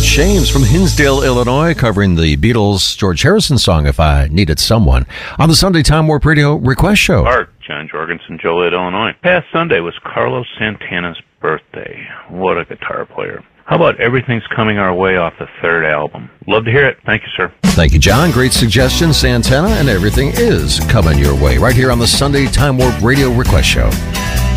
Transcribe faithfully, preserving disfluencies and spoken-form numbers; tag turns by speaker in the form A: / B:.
A: Shames from Hinsdale, Illinois, covering the Beatles' George Harrison song, If I Needed Someone, on the Sunday Time Warp Radio Request Show.
B: Art, John Jorgensen, Joliet, Illinois. Past Sunday was Carlos Santana's birthday. What a guitar player. How about Everything's Coming Our Way off the third album? Love to hear it. Thank you, sir.
A: Thank you, John. Great suggestion, Santana, and Everything Is Coming Your Way, right here on the Sunday Time Warp Radio Request Show.